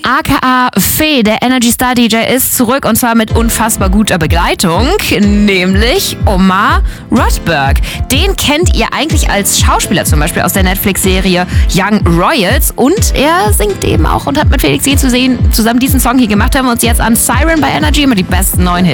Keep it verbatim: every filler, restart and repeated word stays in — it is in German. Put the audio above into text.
aka Fee, der Energy Star D J, ist zurück und zwar mit unfassbar guter Begleitung, nämlich Omar Rodberg. Den kennt ihr eigentlich als Schauspieler zum Beispiel aus der Netflix-Serie Young Royals und er singt eben auch und hat mit Felix Jähn zu sehen, zusammen diesen Song hier gemacht. Hören wir uns jetzt an Siren bei Energy mit die besten neuen Hits.